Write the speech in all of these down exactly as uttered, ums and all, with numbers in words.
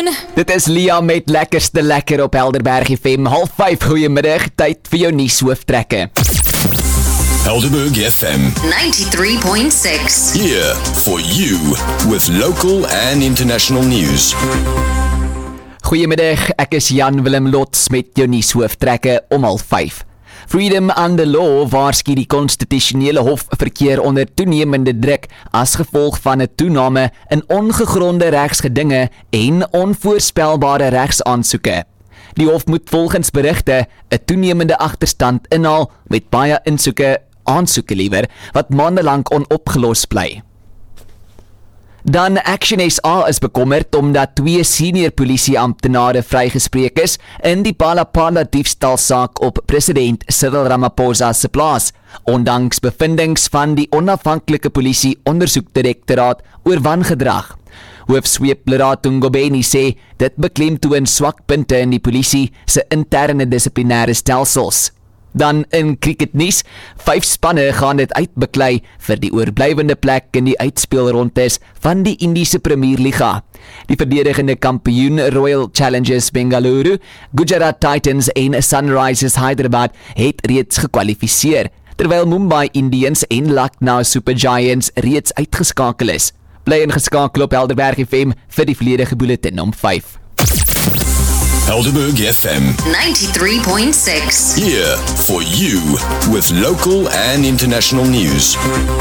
Dit is Liam met Lekkerste Lekker op Helderberg F M. Half vyf, goeiemiddag, tyd vir jou nuus hooftrekke. Helderberg F M ninety-three point six. here for you with local and international news. Goeiemiddag, ek is Jan Willem Lots met jou nuus hooftrekke om half vyf. Freedom and the Law waarsku die konstitusionele hof verkeer onder toenemende druk as gevolg van 'n toename in ongegronde regsgedinge en onvoorspelbare regsaansoeke. Die hof moet volgens berigte 'n toenemende agterstand inhaal met baie insoeke, aansoeke liewer, wat maandelang onopgelos bly. Dan Action S A is bekommerd omdat twee senior polisieamptenare vrygespreek is in die Palapala diefstalsaak op president Cyril Ramaphosa se plaas, ondanks bevindings van die onafhanklike polisie ondersoekdirektoraat oor wangedrag. Hoofsweep Lerato Ngobeni sê dit beklemtoon swak punte in die polisie se interne dissiplinêre stelsels. Dan in cricketnuus, vyf spanne gaan dit uitbeklei vir die oorblywende plek in die uitspelrondes van die Indiese Premier Liga. Die verdedigende kampioen Royal Challengers Bengaluru, Gujarat Titans en Sunrisers Hyderabad het reeds gekwalifiseer, terwyl Mumbai Indians en Lucknow Super Giants reeds uitgeskakel is. Bly ingeskakel op Helderberg F M vir die volledige bulletin om vyf. Helderberg F M ninety-three point six. here for you with local and international news.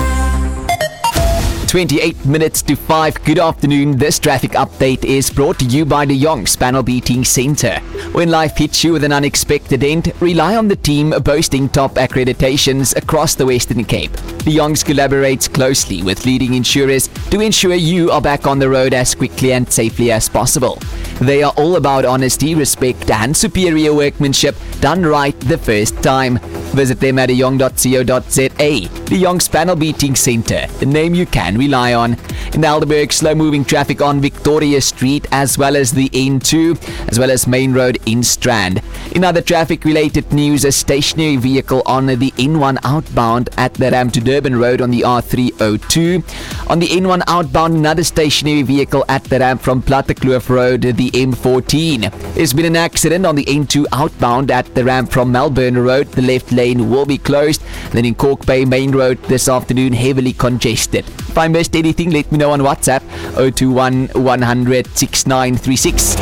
twenty-eight minutes to five. Good afternoon. This traffic update is brought to you by the Young's Panel Beating Centre. When life hits you with an unexpected end, rely on the team boasting top accreditations across the Western Cape. The Young's collaborates closely with leading insurers to ensure you are back on the road as quickly and safely as possible. They are all about honesty, respect and superior workmanship done right the first time. Visit them at young dot co dot za. The Young's Panel Beating Centre, the name you can rely on. In Helderberg, slow-moving traffic on Victoria Street as well as the N two, as well as Main Road in Strand. In other traffic-related news, a stationary vehicle on the N one outbound at the Ram to Durban Road on the R three oh two. On the N one outbound, another stationary vehicle at the ramp from Plattekloof Road, the M fourteen. There's been an accident on the N two outbound at the ramp from Melbourne Road. The left lane will be closed. Then in Cork Bay Main Road this afternoon, heavily congested. If I missed anything, let me know on WhatsApp oh two one, one hundred, sixty-nine thirty-six.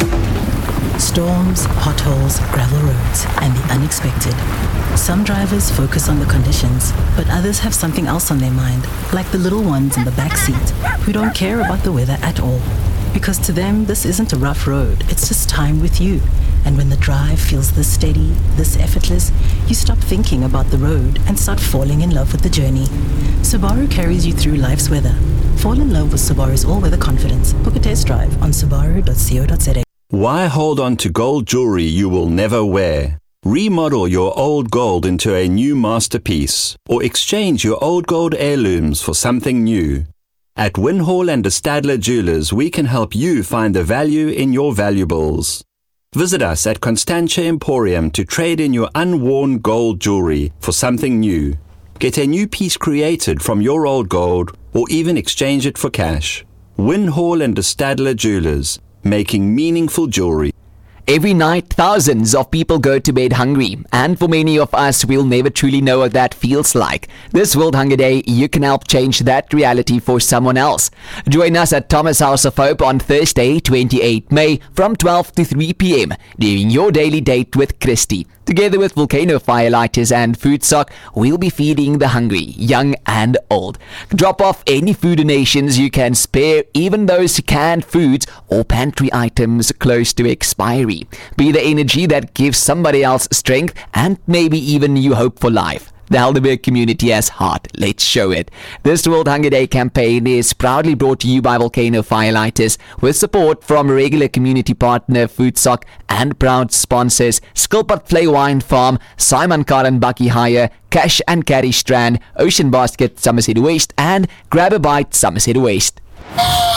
Storms, potholes, gravel roads, and the unexpected. Some drivers focus on the conditions, but others have something else on their mind, like the little ones in the back seat, who don't care about the weather at all. Because to them, this isn't a rough road, it's just time with you. And when the drive feels this steady, this effortless, you stop thinking about the road and start falling in love with the journey. Subaru carries you through life's weather. Fall in love with Subaru's all-weather confidence. Book a test drive on subaru dot co dot za. Why hold on to gold jewelry you will never wear? Remodel your old gold into a new masterpiece, or exchange your old gold heirlooms for something new. At Winhall and de Stadler Jewelers, we can help you find the value in your valuables. Visit us at Constantia Emporium to trade in your unworn gold jewelry for something new. Get a new piece created from your old gold, or even exchange it for cash. Winhall and de Stadler Jewelers, making meaningful jewelry. Every night, thousands of people go to bed hungry, and for many of us, we'll never truly know what that feels like. This World Hunger Day, you can help change that reality for someone else. Join us at Thomas House of Hope on Thursday, twenty-eighth May, from twelve to three p.m. during your daily date with Christy. Together with Volcano Firelighters and Food Sock, we'll be feeding the hungry, young and old. Drop off any food donations you can spare, even those canned foods or pantry items close to expiry. Be the energy that gives somebody else strength and maybe even new hope for life. The Helderberg community has heart. Let's show it. This World Hunger Day campaign is proudly brought to you by Volcano Firelighters with support from regular community partner Food Sock and proud sponsors Skilpad Flay Wine Farm, Simon Car and Bucky Hire, Cash and Carry Strand, Ocean Basket Somerset West and Grab a Bite Somerset West.